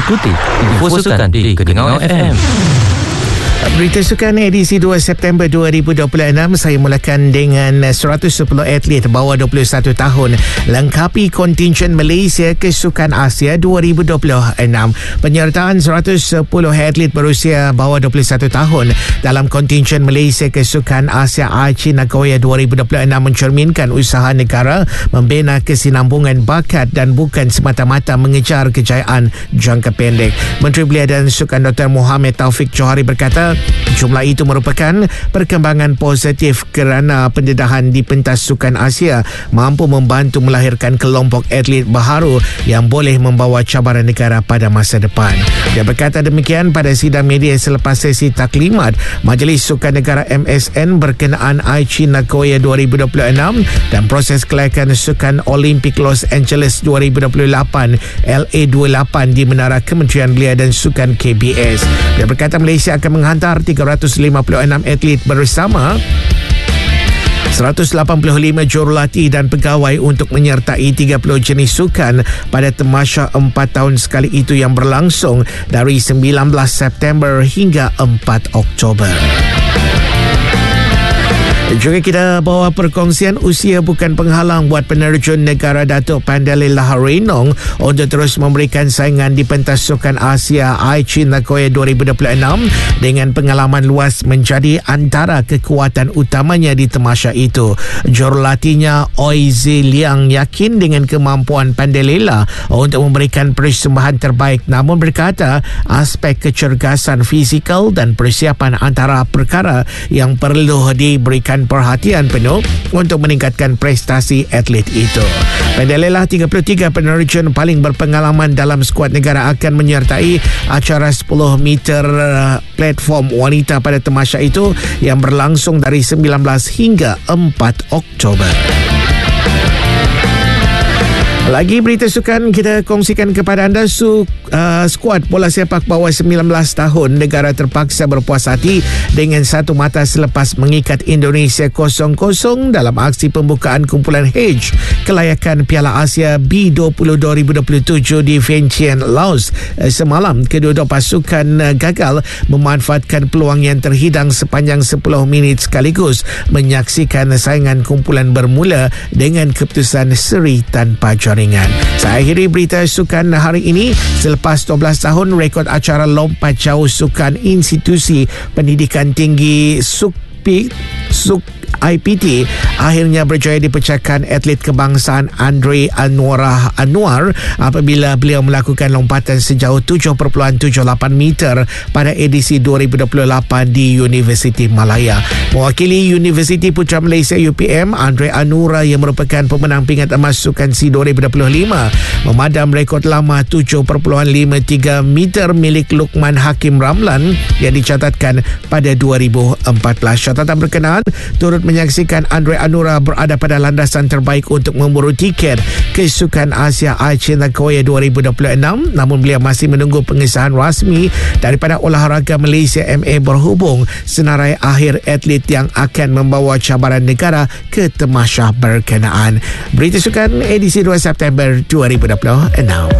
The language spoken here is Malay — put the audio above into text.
Ikuti info sukan di Keningau FM. Berita sukan edisi 2 September 2026, saya mulakan dengan 110 atlet bawah 21 tahun lengkapi kontingen Malaysia ke Sukan Asia 2026. Penyertaan 110 atlet berusia bawah 21 tahun dalam kontingen Malaysia ke Sukan Asia Aichi Nagoya 2026 mencerminkan usaha negara membina kesinambungan bakat dan bukan semata-mata mengejar kejayaan jangka pendek. Menteri Belia dan Sukan Dr. Mohamed Taufik Johari berkata, jumlah itu merupakan perkembangan positif kerana pendedahan di pentas Sukan Asia mampu membantu melahirkan kelompok atlet baharu yang boleh membawa cabaran negara pada masa depan. Dia berkata demikian pada sidang media selepas sesi taklimat Majlis Sukan Negara MSN berkenaan Aichi Nagoya 2026 dan proses kelayakan Sukan Olimpik Los Angeles 2028 LA28 di Menara Kementerian Belia dan Sukan KBS. Dia berkata Malaysia akan menghantar 356 atlet bersama 185 jurulatih dan pegawai untuk menyertai 30 jenis sukan pada Tamasya 4 tahun sekali itu yang berlangsung dari 19 September hingga 4 Oktober. Juga kita bawa perkongsian usia bukan penghalang buat penerjun negara Datuk Pandalila Harinong untuk terus memberikan saingan di pentas Sukan Asia Aichi Nagoya 2026 dengan pengalaman luas menjadi antara kekuatan utamanya di Tamasya itu. Jurulatihnya Oi Zi Liang yakin dengan kemampuan Pandalila untuk memberikan persembahan terbaik, namun berkata aspek kecergasan fizikal dan persiapan antara perkara yang perlu diberikan perhatian penuh untuk meningkatkan prestasi atlet itu. Pandalila 33 penerjun paling berpengalaman dalam skuad negara akan menyertai acara 10 meter platform wanita pada Tamasya itu yang berlangsung dari 19 hingga 4 Oktober. Lagi berita sukan kita kongsikan kepada anda. Skuad bola sepak bawah 19 tahun negara terpaksa berpuas hati dengan satu mata selepas mengikat Indonesia 0-0 dalam aksi pembukaan kumpulan H kelayakan Piala Asia B20 2027 di Vientiane, Laos semalam. Kedua-dua pasukan gagal memanfaatkan peluang yang terhidang sepanjang 10 minit sekaligus menyaksikan saingan kumpulan bermula dengan keputusan seri tanpa jaringan. Saya akhiri berita sukan hari ini. Selepas 12 tahun, rekod acara lompat jauh sukan institusi pendidikan tinggi IPT akhirnya berjaya dipecahkan atlet kebangsaan Andre Anwar apabila beliau melakukan lompatan sejauh 7.78 meter pada edisi 2028 di Universiti Malaya. Mewakili Universiti Putra Malaysia UPM, Andre Anwar yang merupakan pemenang pingat emas Sukan SEA 2025 memadam rekod lama 7.53 meter milik Luqman Hakim Ramlan yang dicatatkan pada 2014. Catatan berkenaan turut menyaksikan Andre Anura berada pada landasan terbaik untuk memburu tiket ke Sukan Asia Aichi Nagoya 2026, namun beliau masih menunggu pengesahan rasmi daripada Olahraga Malaysia MA berhubung senarai akhir atlet yang akan membawa cabaran negara ke Tamasya berkenaan. Berita sukan edisi 2 September 2026.